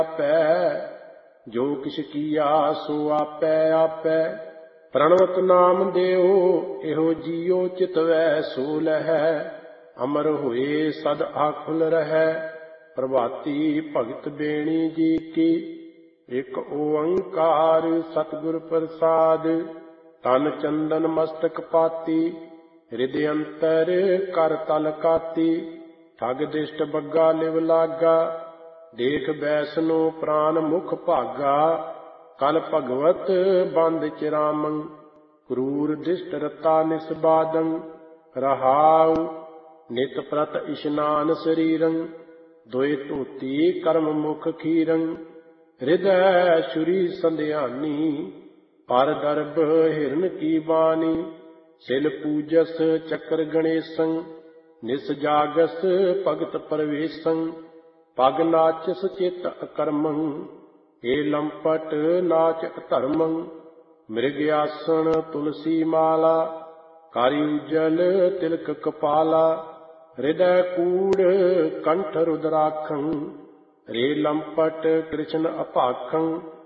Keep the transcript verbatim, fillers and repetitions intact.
ਆਪੈ, ਜੋ ਕਿਛ ਕੀਆ ਸੋ ਆਪੈ ਆਪੈ। ਪ੍ਰਣਵਤ ਨਾਮ ਦਿਓ ਇਹੋ ਜੀਓ ਚਿਤਵੈ ਸੋ ਲਹੈ। ਅਮਰ ਹੋਏ ਸਦ ਆਖੁਲ ਰਹੈ, ਪ੍ਰਭਾਤੀ ਭਗਤ ਬੇਣੀ ਜੀ ਕੀ। ਇਕ ਓੰਕਾਰ ਸਤਿਗੁਰ ਪ੍ਰਸਾਦ, ਤਨ ਚੰਦਨ ਮਸਤਕ ਪਾਤੀ। ਹਿਰਦਿ ਅੰਤਰ ਕਰ ਤਲ ਕਾਤੀ, ਠਗ ਦਿਸ਼ਟ ਬੱਗਾ ਲਿਵ ਲਾਗਾ। ਦੇਖ ਬੈਸਨੋ ਪ੍ਰਾਨ ਮੁਖ ਭਾਗਾ, ਕਲ ਭਗਵਤ ਬੰਦ ਚਿਰਾਮੰ। ਕਰੂਰ ਦਿਸ਼ਟ ਰਤਾ ਨਿਸਬਾਦੰ, ਰਹਾਉ ਨਿਤ ਪ੍ਰਤ ਇਸ਼ਨਾਨ ਸਰੀਰੰ। ਦੋਇ ਧੋਤੀ ਕਰਮ ਮੁਖ ਖੀਰੰ, ਹਿਰਦੈ ਸ਼ੁਰੀ ਸੰਧਿਆਨੀ। ਪਰ ਦਰਬ ਹਿਰਨ ਕੀ ਬਾਣੀ, ਸਿਲ ਪੂਜਸ ਚੱਕਰ ਗਣੇਸੰ। ਨਿਸ ਜਾਗਸ ਭਗਤ ਪਰਵੇਸੰ, ਪਗ ਨਾਚਸ ਚਿਤ ਅਕਰਮੰ। ਏ ਲੰਪਟ ਨਾਚ ਅਧਰਮੰ, ਮ੍ਰਿਗ ਆਸਣ ਤੁਲਸੀ ਮਾਲਾ। ਕਾਰੀ ਉਜਲ ਤਿਲਕ ਕਪਾਲਾ, ਹਿਰਦੈ ਕੂੜ ਕੰਠ ਰੁਦਰਾਖੰ। ਰੇ ਲੰਪਟ ਕ੍ਰਿਸ਼ਨ ਅਭਾਖੰ,